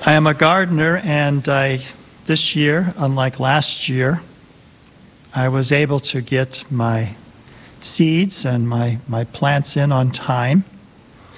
I am a gardener, and this year, unlike last year, I was able to get my seeds and my plants in on time.